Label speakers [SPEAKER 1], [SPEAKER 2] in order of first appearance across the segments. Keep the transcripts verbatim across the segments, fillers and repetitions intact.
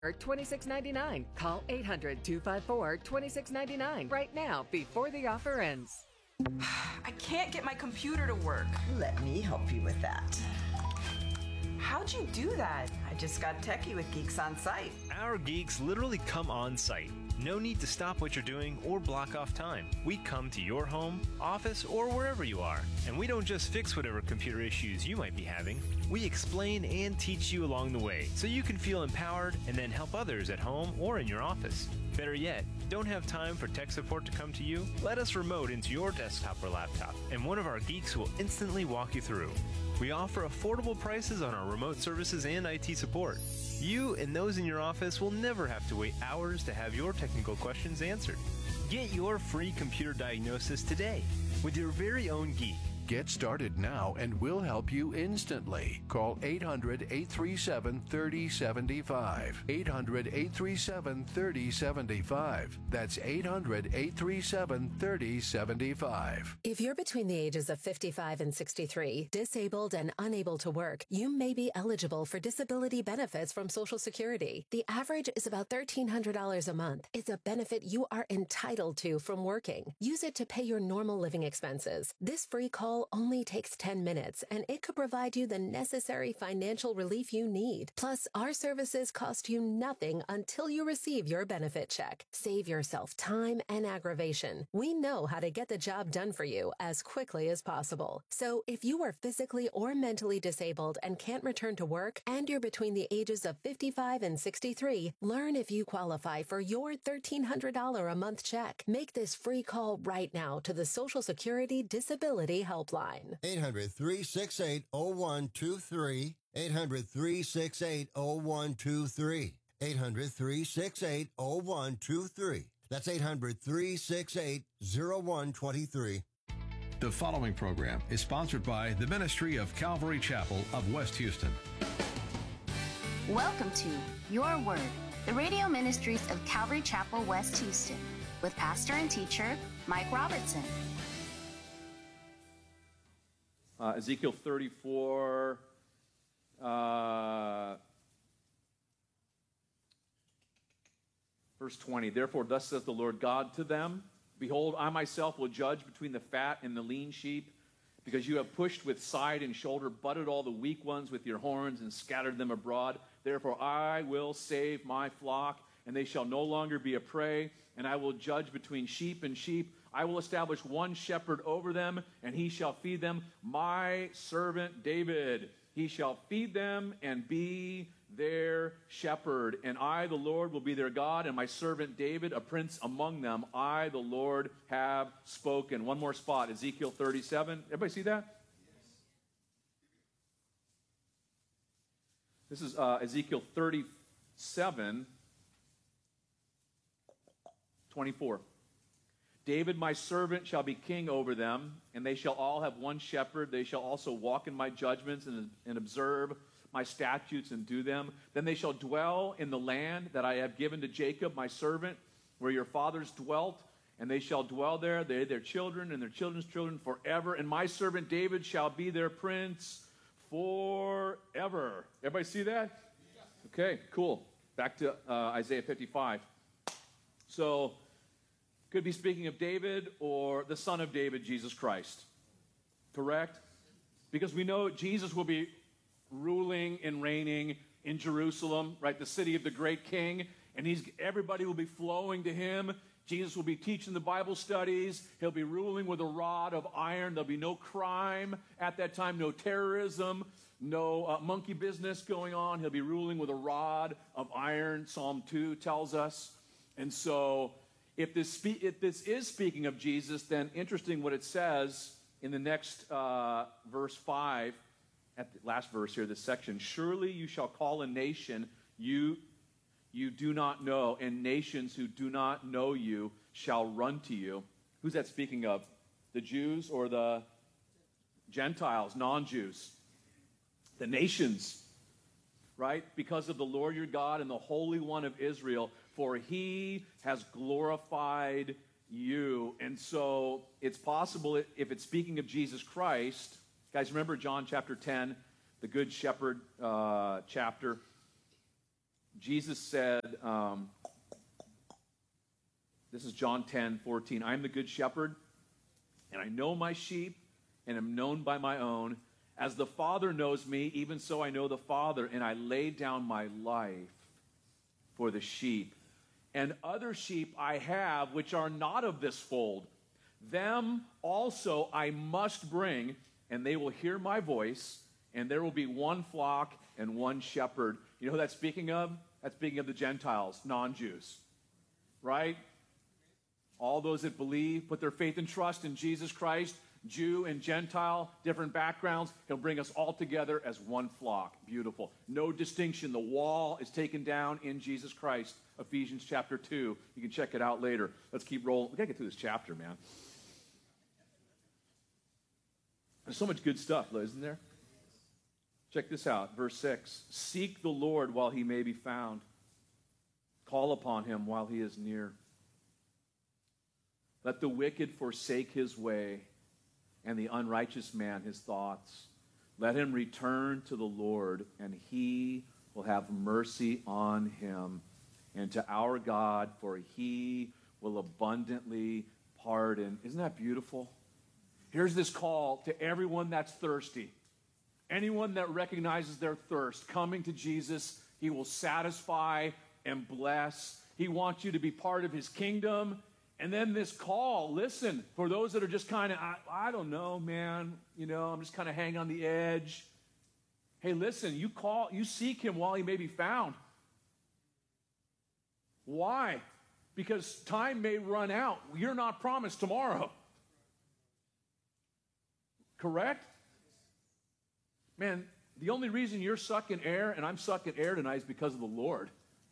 [SPEAKER 1] twenty-six ninety-nine. Call eight hundred, two five four, two six nine nine right now before the offer ends.
[SPEAKER 2] I can't get my computer to work.
[SPEAKER 3] Let me help you with that.
[SPEAKER 2] How'd you do that?
[SPEAKER 3] I just got techie with Geeks on Site.
[SPEAKER 4] Our geeks literally come on site. No need to stop what you're doing or block off time. We come to your home, office, or wherever you are. And we don't just fix whatever computer issues you might be having. We explain and teach you along the way so you can feel empowered and then help others at home or in your office. Better yet, don't have time for tech support to come to you? Let us remote into your desktop or laptop, and one of our geeks will instantly walk you through. We offer affordable prices on our remote services and I T support. You and those in your office will never have to wait hours to have your technical questions answered. Get your free computer diagnosis today with your very own geek.
[SPEAKER 5] Get started now and we'll help you instantly. Call eight hundred, eight three seven, three oh seven five. eight hundred, eight three seven, three oh seven five. That's eight hundred, eight three seven, three oh seven five.
[SPEAKER 6] If you're between the ages of fifty-five and sixty-three, disabled and unable to work, you may be eligible for disability benefits from Social Security. The average is about thirteen hundred dollars a month. It's a benefit you are entitled to from working. Use it to pay your normal living expenses. This free call only takes ten minutes, and it could provide you the necessary financial relief you need. Plus, our services cost you nothing until you receive your benefit check. Save yourself time and aggravation. We know how to get the job done for you as quickly as possible. So if you are physically or mentally disabled and can't return to work, and you're between the ages of fifty-five and sixty-three, learn if you qualify for your thirteen hundred dollars a month check. Make this free call right now to the Social Security Disability Helpline.
[SPEAKER 7] eight hundred, three six eight, oh one two three. eight hundred, three six eight, oh one two three. eight hundred, three six eight, oh one two three. That's eight hundred, three six eight, oh one two three.
[SPEAKER 8] The following program is sponsored by the Ministry of Calvary Chapel of West Houston.
[SPEAKER 9] Welcome to Your Word, the radio ministries of Calvary Chapel, West Houston, with pastor and teacher Mike Robertson.
[SPEAKER 10] Uh, Ezekiel thirty-four, uh, verse twenty. Therefore, thus says the Lord God to them, behold, I myself will judge between the fat and the lean sheep, because you have pushed with side and shoulder, butted all the weak ones with your horns, and scattered them abroad. Therefore, I will save my flock, and they shall no longer be a prey, and I will judge between sheep and sheep. I will establish one shepherd over them, and he shall feed them, my servant David. He shall feed them and be their shepherd. And I, the Lord, will be their God, and my servant David, a prince among them. I, the Lord, have spoken. One more spot, Ezekiel thirty-seven. Everybody see that? Yes. This is uh, Ezekiel thirty-seven, twenty-four. David, my servant, shall be king over them, and they shall all have one shepherd. They shall also walk in my judgments and, and observe my statutes and do them. Then they shall dwell in the land that I have given to Jacob, my servant, where your fathers dwelt, and they shall dwell there, they, their children, and their children's children forever. And my servant David shall be their prince forever. Everybody see that? Okay, cool. Back to uh, Isaiah fifty-five. So, could be speaking of David or the son of David, Jesus Christ. Correct? Because we know Jesus will be ruling and reigning in Jerusalem, right? The city of the great king. And he's everybody will be flowing to him. Jesus will be teaching the Bible studies. He'll be ruling with a rod of iron. There'll be no crime at that time, no terrorism, no uh, monkey business going on. He'll be ruling with a rod of iron, Psalm two tells us. And so, If this, spe- if this is speaking of Jesus, then interesting what it says in the next uh, verse five, at the last verse here, this section. Surely you shall call a nation you, you do not know, and nations who do not know you shall run to you. Who's that speaking of? The Jews or the Gentiles, non-Jews? The nations. Right? Because of the Lord your God and the Holy One of Israel, for he has glorified you. And so it's possible if it's speaking of Jesus Christ. Guys, remember John chapter ten, the Good Shepherd uh, chapter. Jesus said, um, this is John ten fourteen, I am the good shepherd, and I know my sheep, and am known by my own. As the Father knows me, even so I know the Father, and I lay down my life for the sheep. And other sheep I have, which are not of this fold. Them also I must bring, and they will hear my voice, and there will be one flock and one shepherd. You know who that's speaking of? That's speaking of the Gentiles, non-Jews, right? All those that believe, put their faith and trust in Jesus Christ, Jew and Gentile, different backgrounds. He'll bring us all together as one flock. Beautiful. No distinction. The wall is taken down in Jesus Christ. Ephesians chapter two. You can check it out later. Let's keep rolling. We got to get through this chapter, man. There's so much good stuff, isn't there? Check this out. Verse six. Seek the Lord while he may be found. Call upon him while he is near. Let the wicked forsake his way, and the unrighteous man his thoughts. Let him return to the Lord, and he will have mercy on him, and to our God, for he will abundantly pardon. Isn't that beautiful? Here's this call to everyone that's thirsty. Anyone that recognizes their thirst, coming to Jesus, he will satisfy and bless. He wants you to be part of his kingdom. And then this call, listen, for those that are just kind of, I, I don't know, man, you know, I'm just kind of hanging on the edge. Hey, listen, you call, you seek him while he may be found. Why? Because time may run out. You're not promised tomorrow. Correct? Man, the only reason you're sucking air and I'm sucking air tonight is because of the Lord.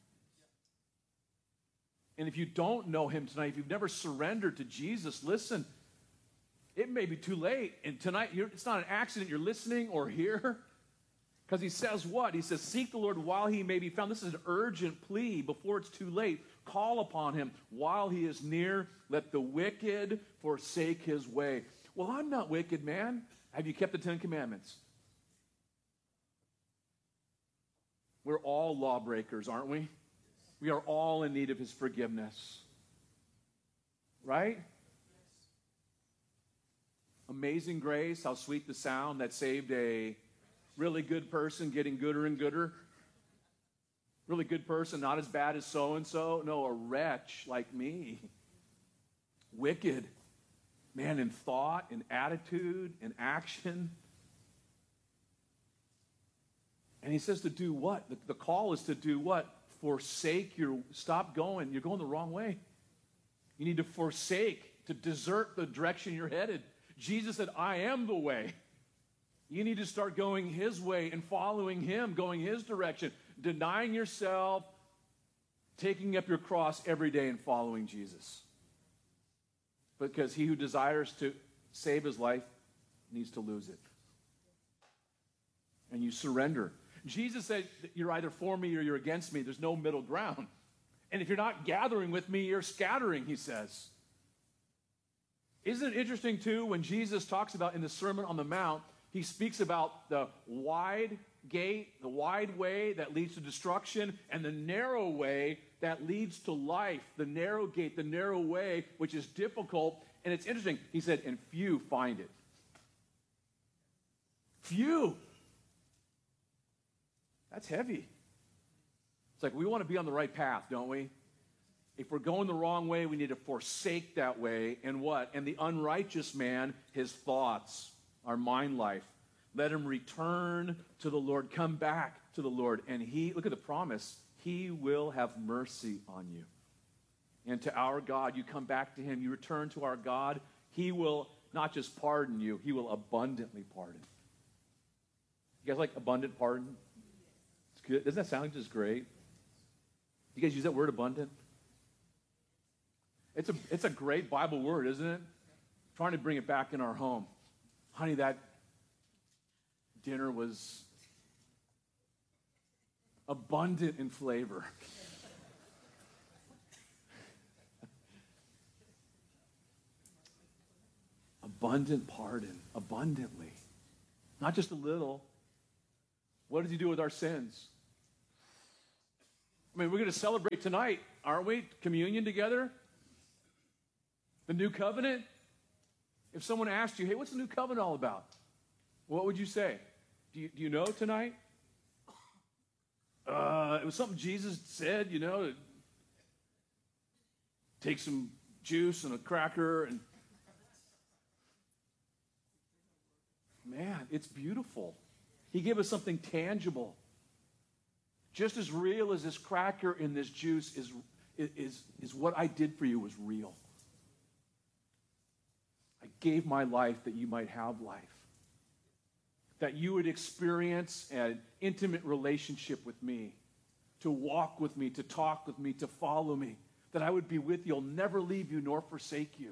[SPEAKER 10] And if you don't know him tonight, if you've never surrendered to Jesus, listen, it may be too late. And tonight, you're, it's not an accident you're listening or here. Because he says what? He says, seek the Lord while he may be found. This is an urgent plea before it's too late. Call upon him while he is near. Let the wicked forsake his way. Well, I'm not wicked, man. Have you kept the Ten Commandments? We're all lawbreakers, aren't we? We are all in need of his forgiveness. Right? Amazing grace, how sweet the sound that saved a really good person getting gooder and gooder. Really good person, not as bad as so-and-so. No, a wretch like me. Wicked. Man, in thought, in attitude, in action. And he says to do what? The, the call is to do what? Forsake your, stop going. You're going the wrong way. You need to forsake, to desert the direction you're headed. Jesus said, I am the way. You need to start going his way and following him, going his direction, denying yourself, taking up your cross every day and following Jesus. Because he who desires to save his life needs to lose it. And you surrender. Jesus said, you're either for me or you're against me. There's no middle ground. And if you're not gathering with me, you're scattering, he says. Isn't it interesting, too, when Jesus talks about in the Sermon on the Mount, he speaks about the wide gate, the wide way that leads to destruction, and the narrow way that leads to life. The narrow gate, the narrow way, which is difficult. And it's interesting. He said, and few find it. Few. That's heavy. It's like we want to be on the right path, don't we? If we're going the wrong way, we need to forsake that way. And what? And the unrighteous man, his thoughts, our mind life. Let him return to the Lord. Come back to the Lord. And he, look at the promise, he will have mercy on you. And to our God, you come back to him. You return to our God. He will not just pardon you, he will abundantly pardon. You guys like abundant pardon? It's good. Doesn't that sound just great? You guys use that word abundant? It's a, it's a great Bible word, isn't it? I'm trying to bring it back in our home. Honey, that dinner was abundant in flavor. Abundant pardon, abundantly. Not just a little. What does he do with our sins? I mean, we're going to celebrate tonight, aren't we? Communion together. The new covenant. If someone asked you, hey, what's the new covenant all about? What would you say? Do you, do you know tonight? Uh, it was something Jesus said, you know. Take some juice and a cracker and... Man, it's beautiful. He gave us something tangible. Just as real as this cracker in this juice is, is, is what I did for you was real. I gave my life that you might have life. That you would experience an intimate relationship with me, to walk with me, to talk with me, to follow me, that I would be with you. I'll never leave you nor forsake you.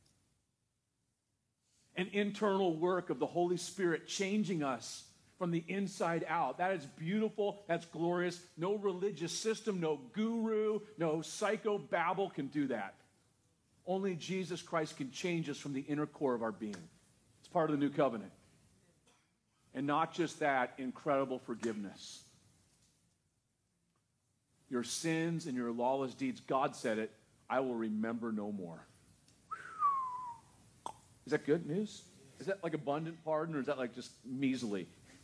[SPEAKER 10] An internal work of the Holy Spirit changing us from the inside out. That is beautiful. That's glorious. No religious system, no guru, no psychobabble can do that. Only Jesus Christ can change us from the inner core of our being. It's part of the new covenant. And not just that, incredible forgiveness. Your sins and your lawless deeds, God said it, I will remember no more. Is that good news? Is that like abundant pardon, or is that like just measly?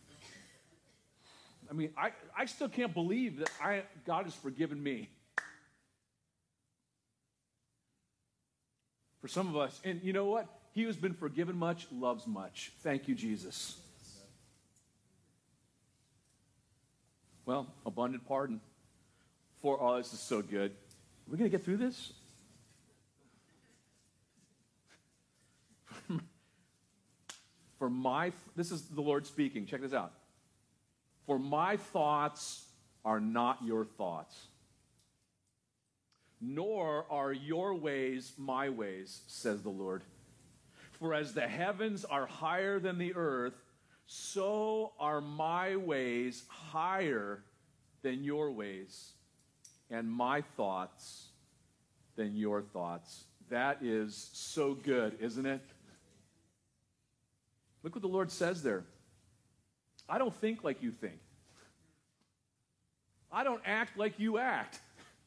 [SPEAKER 10] I mean, I, I still can't believe that I, God has forgiven me. For some of us, and you know what? He who's been forgiven much loves much. Thank you, Jesus. Well, abundant pardon. For, oh, this is so good. Are we going to get through this? For my, this is the Lord speaking. Check this out. For my thoughts are not your thoughts, nor are your ways my ways, says the Lord. For as the heavens are higher than the earth, so are my ways higher than your ways, and my thoughts than your thoughts. That is so good, isn't it? Look what the Lord says there. I don't think like you think. I don't act like you act.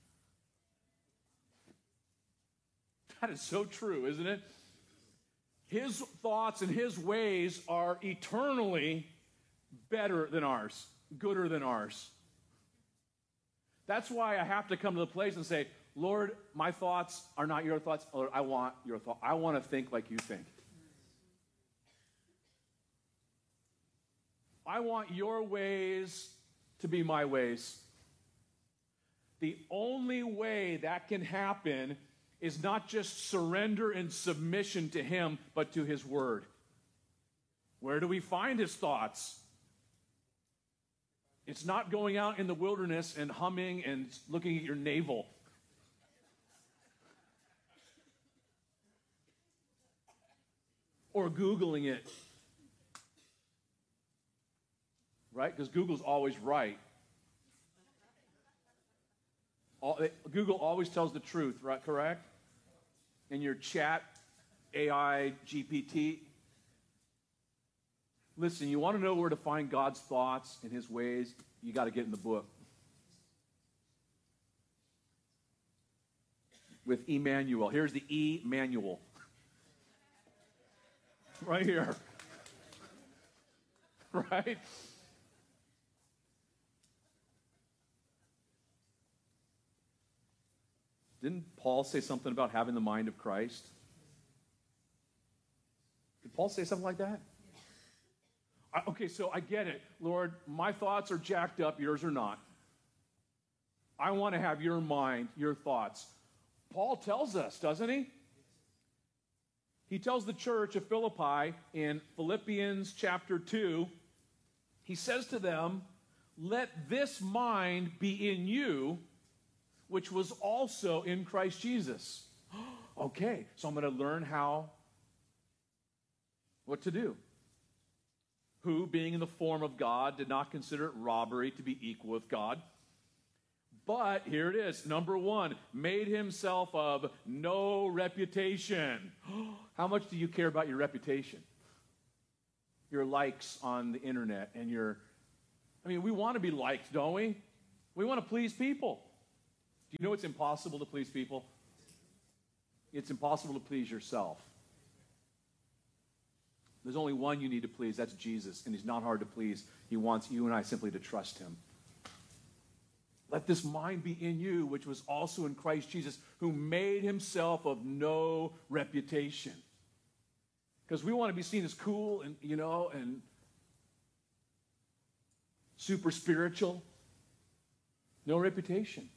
[SPEAKER 10] That is so true, isn't it? His thoughts and his ways are eternally better than ours, gooder than ours. That's why I have to come to the place and say, Lord, my thoughts are not your thoughts. Lord, I want your thought. I want to think like you think. I want your ways to be my ways. The only way that can happen is not just surrender and submission to him, but to his word. Where do we find his thoughts? It's not going out in the wilderness and humming and looking at your navel. Or Googling it. Right? Because Google's always right. All, Google always tells the truth, right? Correct? In your chat, A I, G P T. Listen, you want to know where to find God's thoughts and his ways, you got to get in the book. With Emmanuel. Here's the E manual. Right here. Right? Didn't Paul say something about having the mind of Christ? Did Paul say something like that? I, okay, so I get it. Lord, my thoughts are jacked up, yours are not. I want to have your mind, your thoughts. Paul tells us, doesn't he? He tells the church of Philippi in Philippians chapter two, he says to them, let this mind be in you, which was also in Christ Jesus. Okay, so I'm going to learn how, what to do. Who, being in the form of God, did not consider it robbery to be equal with God. But, here it is, number one, made himself of no reputation. How much do you care about your reputation? Your likes on the internet and your, I mean, we want to be liked, don't we? We want to please people. Do you know it's impossible to please people? It's impossible to please yourself. There's only one you need to please. That's Jesus, and he's not hard to please. He wants you and I simply to trust him. Let this mind be in you, which was also in Christ Jesus, who made himself of no reputation. Because we want to be seen as cool and, you know, and super spiritual. No reputation.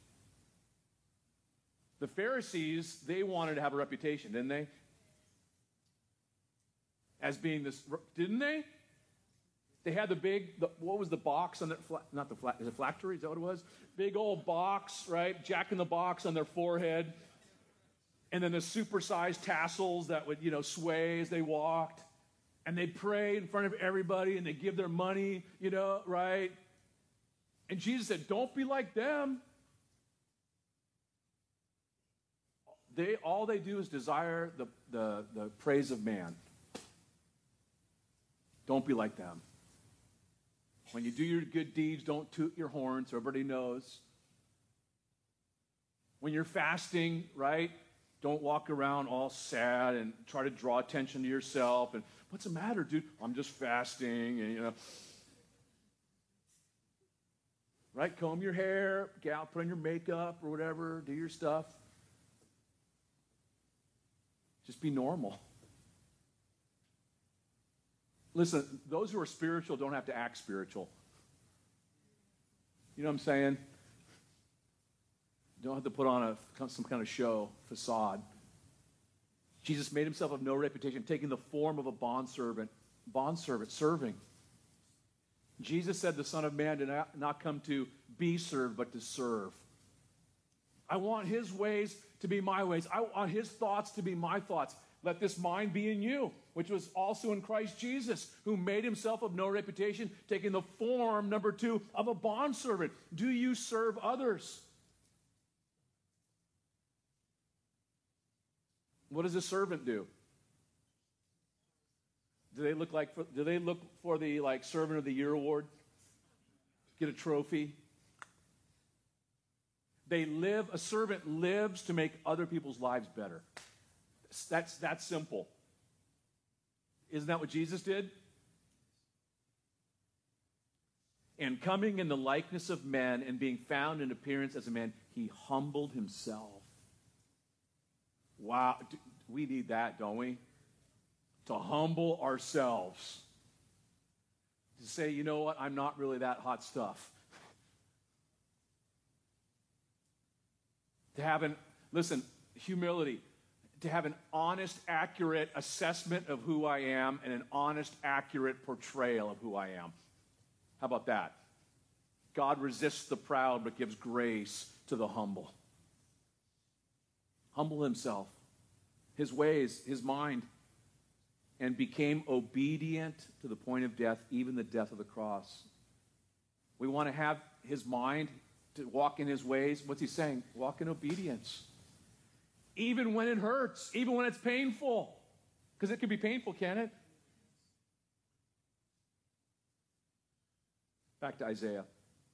[SPEAKER 10] The Pharisees, they wanted to have a reputation, didn't they? As being this, didn't they? They had the big, the, what was the box on the, not the, is it phylactery, is that what it was? Big old box, right? Jack in the Box on their forehead. And then the supersized tassels that would, you know, sway as they walked. And they'd pray in front of everybody and they'd give their money, you know, right? And Jesus said, don't be like them. They, all they do is desire the, the, the praise of man. Don't be like them. When you do your good deeds, don't toot your horn so everybody knows. When you're fasting, right, don't walk around all sad and try to draw attention to yourself. And what's the matter, dude? I'm just fasting, and you know. Right, comb your hair, gal, put on your makeup or whatever, do your stuff. Just be normal. Listen, those who are spiritual don't have to act spiritual. You know what I'm saying? Don't have to put on a, some kind of show, facade. Jesus made himself of no reputation, taking the form of a bondservant. Bondservant, serving. Jesus said the Son of Man did not, not come to be served, but to serve. I want his ways to be my ways. I want his thoughts to be my thoughts. Let this mind be in you, which was also in Christ Jesus, who made himself of no reputation, taking the form, number two, of a bondservant. Do you serve others? What does a servant do? Do they look like? For, do they look for the like Servant of the Year award? Get a trophy? They live. A servant lives to make other people's lives better. That's that simple. Isn't that what Jesus did? And coming in the likeness of men and being found in appearance as a man, he humbled himself. Wow, we need that, don't we? To humble ourselves. To say, you know what, I'm not really that hot stuff. To have an, listen, humility. To have an honest, accurate assessment of who I am and an honest, accurate portrayal of who I am. How about that? God resists the proud but gives grace to the humble. Humble himself, his ways, his mind, and became obedient to the point of death, even the death of the cross. We want to have his mind, to walk in his ways. What's he saying? Walk in obedience. Even when it hurts, even when it's painful. Because it can be painful, can't it? Back to Isaiah.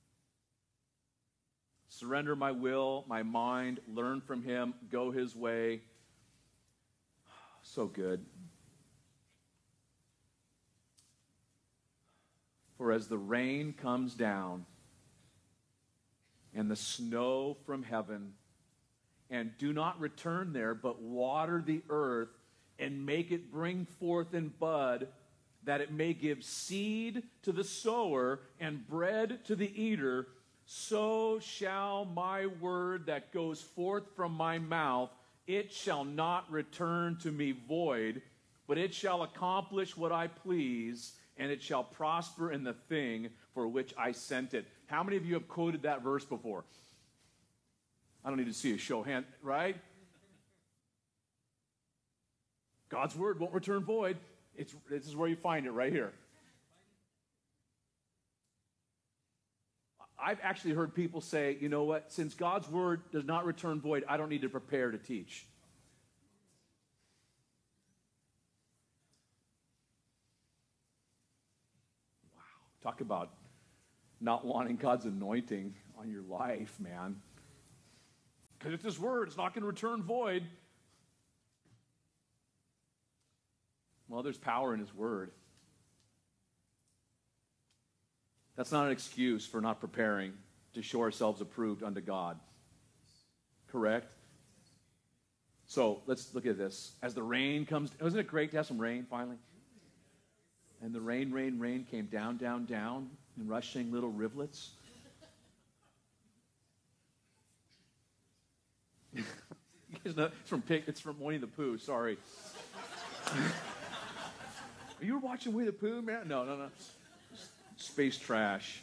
[SPEAKER 10] Surrender my will, my mind, learn from him, go his way. So good. For as the rain comes down and the snow from heaven, and do not return there, but water the earth and make it bring forth in bud, that it may give seed to the sower and bread to the eater, so shall my word that goes forth from my mouth, it shall not return to me void, but it shall accomplish what I please, and it shall prosper in the thing for which I sent it. How many of you have quoted that verse before? I don't need to see a show of hand, right? God's word won't return void. It's, this is where you find it, right here. I've actually heard people say, you know what, since God's word does not return void, I don't need to prepare to teach. Wow. Talk about not wanting God's anointing on your life, man. because it's his word. It's not going to return void. Well, there's power in his word. That's not an excuse for not preparing to show ourselves approved unto God. Correct? So let's look at this. As the rain comes, wasn't it great to have some rain finally? And the rain, rain, rain came down, down, down in rushing little rivulets. You guys know, it's from Pig, it's from Winnie the Pooh, sorry. You were watching Winnie the Pooh, man? No, no, no. Space trash.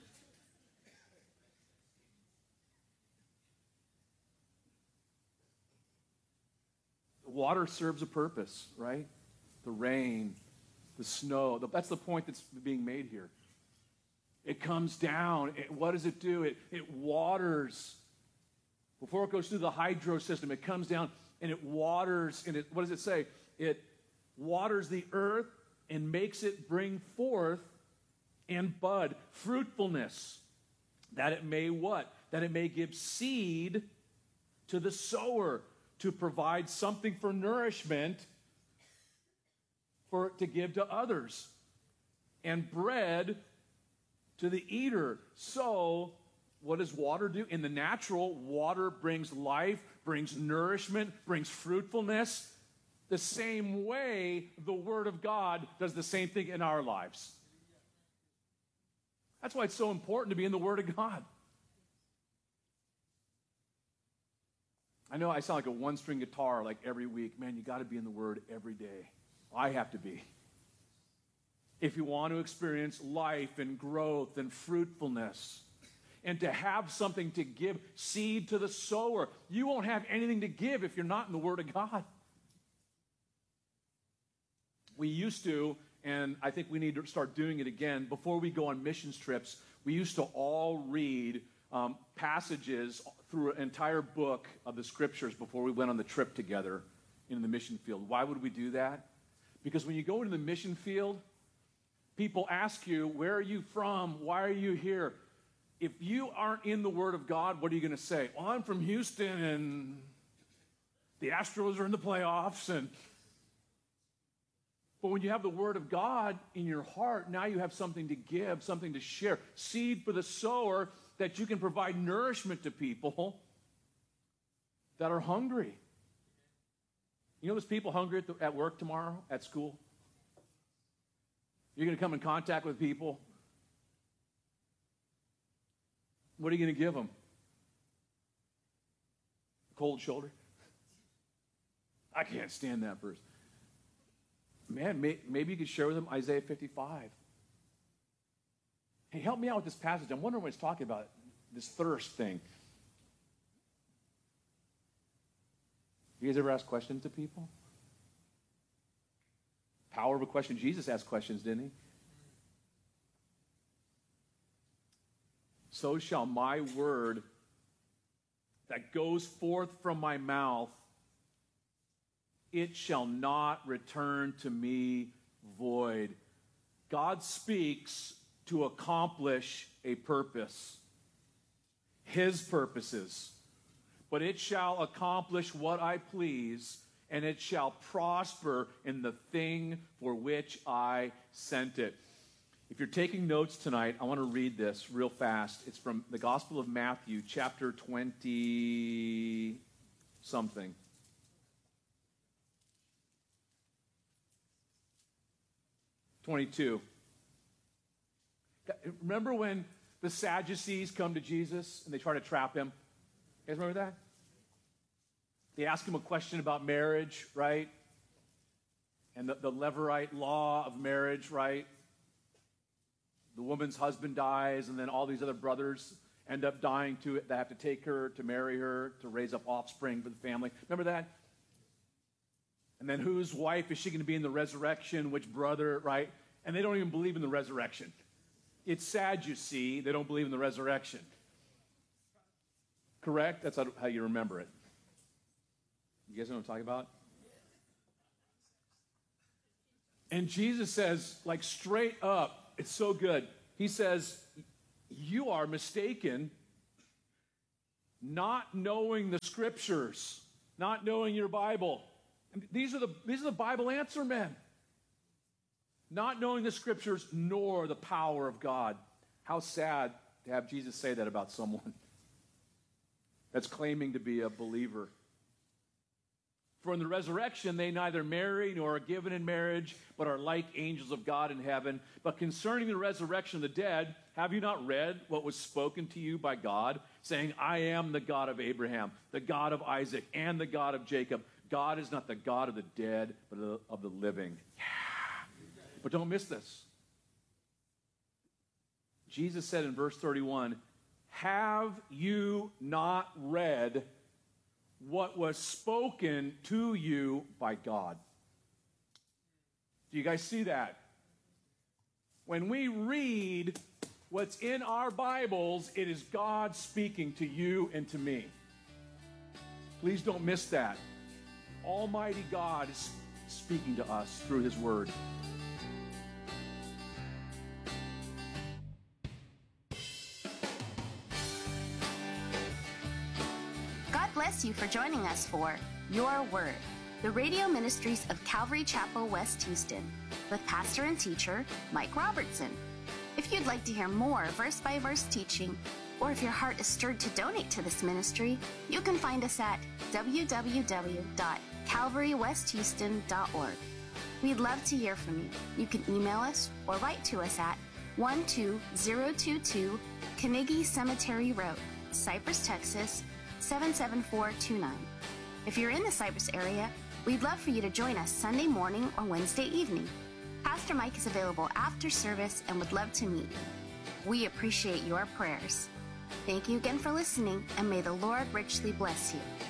[SPEAKER 10] Water serves a purpose, right? The rain, the snow. That's the point that's being made here. It comes down. It, what does it do? It, it waters. Before it goes through the hydro system, it comes down and it waters. And it, what does it say? It waters the earth and makes it bring forth and bud, fruitfulness, that it may what? That it may give seed to the sower, to provide something for nourishment for to give to others, and bread to the eater. So, what does water do? In the natural, water brings life, brings nourishment, brings fruitfulness. The same way the Word of God does the same thing in our lives. That's why it's so important to be in the Word of God. I know I sound like a one-string guitar like every week. Man, you got to be in the Word every day. I have to be. If you want to experience life and growth and fruitfulness and to have something to give, seed to the sower, you won't have anything to give if you're not in the Word of God. We used to, and I think we need to start doing it again, before we go on missions trips, we used to all read um, passages through an entire book of the scriptures before we went on the trip together in the mission field. Why would we do that? Because when you go into the mission field, people ask you, where are you from? Why are you here? If you aren't in the Word of God, what are you going to say? Well, I'm from Houston, and the Astros are in the playoffs. And But when you have the Word of God in your heart, now you have something to give, something to share. Seed for the sower, that you can provide nourishment to people that are hungry. You know there's people hungry at, the, at work tomorrow, at school? You're going to come in contact with people. What are you going to give them? A cold shoulder? I can't stand that person. Man, may, maybe you could share with them Isaiah fifty-five. Hey, help me out with this passage. I'm wondering what it's talking about, this thirst thing. You guys ever ask questions to people? Power of a question. Jesus asked questions, didn't he? So shall my word that goes forth from my mouth, it shall not return to me void. God speaks to accomplish a purpose, his purposes. But it shall accomplish what I please, and it shall prosper in the thing for which I sent it. If you're taking notes tonight, I want to read this real fast. It's from the Gospel of Matthew, chapter twenty something. twenty-two. Remember when the Sadducees come to Jesus and they try to trap him? You guys remember that? They ask him a question about marriage, right? And the, the Levirate law of marriage, right? The woman's husband dies, and then all these other brothers end up dying to it. They have to take her to marry her, to raise up offspring for the family. Remember that? And then whose wife is she going to be in the resurrection? Which brother, right? And they don't even believe in the resurrection. It's sad, you see, they don't believe in the resurrection. Correct? That's how you remember it. You guys know what I'm talking about? And Jesus says, like straight up, it's so good. He says, you are mistaken not knowing the scriptures, not knowing your Bible. And these are the these are the Bible answer men. Not knowing the scriptures nor the power of God. How sad to have Jesus say that about someone that's claiming to be a believer. For in the resurrection, they neither marry nor are given in marriage, but are like angels of God in heaven. But concerning the resurrection of the dead, have you not read what was spoken to you by God, saying, I am the God of Abraham, the God of Isaac, and the God of Jacob. God is not the God of the dead, but of the living. Yeah. But don't miss this. Jesus said in verse thirty-one, have you not read what was spoken to you by God? Do you guys see that? When we read what's in our Bibles, it is God speaking to you and to me. Please don't miss that. Almighty God is speaking to us through His Word.
[SPEAKER 9] God bless you for joining us for Your Word, the radio ministries of Calvary Chapel, West Houston, with pastor and teacher Mike Robertson. If you'd like to hear more verse-by-verse teaching, or if your heart is stirred to donate to this ministry, you can find us at w w w dot calvary west houston dot org. We'd love to hear from you. You can email us or write to us at one two zero two two Carnegie Cemetery Road, Cypress, Texas, seven seven four two nine. If you're in the Cypress area, we'd love for you to join us Sunday morning or Wednesday evening. Pastor Mike is available after service and would love to meet you. We appreciate your prayers. Thank you again for listening, and may the Lord richly bless you.